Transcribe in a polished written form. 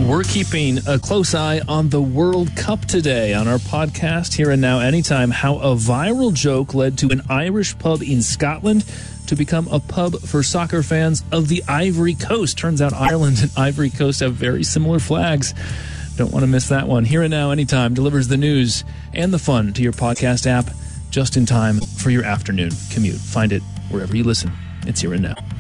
We're keeping a close eye on the World Cup today on our podcast, Here and Now Anytime, how a viral joke led to an Irish pub in Scotland to become a pub for soccer fans of the Ivory Coast. Turns out Ireland and Ivory Coast have very similar flags. Don't want to miss that one. Here and Now Anytime delivers the news and the fun to your podcast app just in time for your afternoon commute. Find it wherever you listen. It's Here and Now.